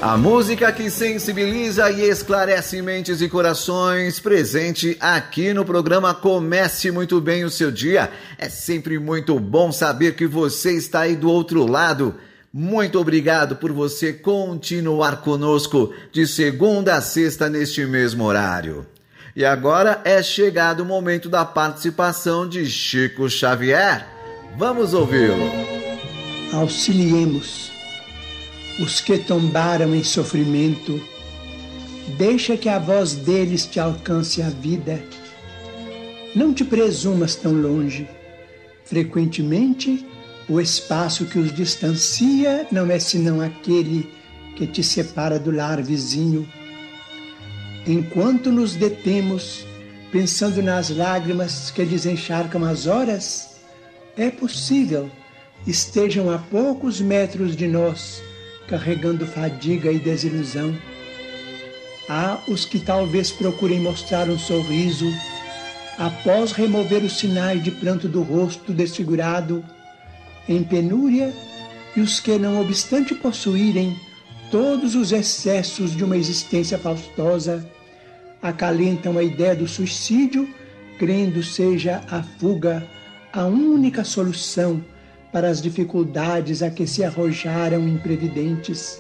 A música que sensibiliza e esclarece mentes e corações, presente aqui no programa Comece Muito Bem o Seu Dia. É sempre muito bom saber que você está aí do outro lado. Muito obrigado por você continuar conosco de segunda a sexta neste mesmo horário. E agora é chegado o momento da participação de Chico Xavier. Vamos ouvi-lo. Auxiliemos os que tombaram em sofrimento, deixa que a voz deles te alcance a vida. Não te presumas tão longe. Frequentemente, o espaço que os distancia não é senão aquele que te separa do lar vizinho. Enquanto nos detemos, pensando nas lágrimas que lhes encharcam as horas, é possível estejam a poucos metros de nós, carregando fadiga e desilusão. Há os que talvez procurem mostrar um sorriso após remover os sinais de pranto do rosto desfigurado em penúria, e os que, não obstante possuírem todos os excessos de uma existência faustosa, acalentam a ideia do suicídio, crendo seja a fuga a única solução para as dificuldades a que se arrojaram imprevidentes.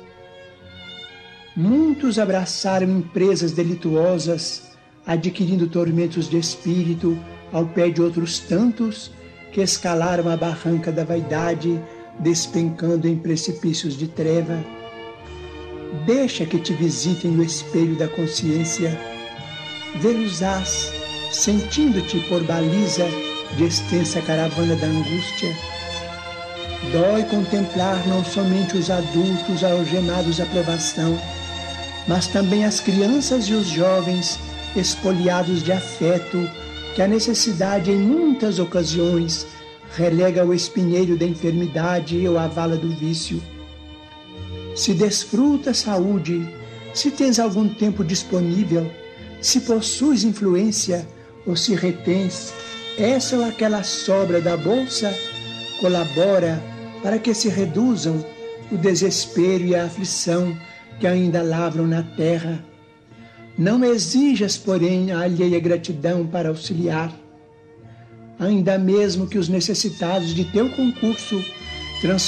Muitos abraçaram empresas delituosas, adquirindo tormentos de espírito ao pé de outros tantos que escalaram a barranca da vaidade, despencando em precipícios de treva. Deixa que te visitem no espelho da consciência. Vê-los-ás, sentindo-te por baliza de extensa caravana da angústia. Dói contemplar não somente os adultos algemados à provação, mas também as crianças e os jovens espoliados de afeto, que a necessidade em muitas ocasiões relega ao espinheiro da enfermidade ou à vala do vício. Se desfruta a saúde, se tens algum tempo disponível, se possuis influência ou se retens essa ou aquela sobra da bolsa, colabora para que se reduzam o desespero e a aflição que ainda lavram na terra. Não exijas, porém, a alheia gratidão para auxiliar. Ainda mesmo que os necessitados de teu concurso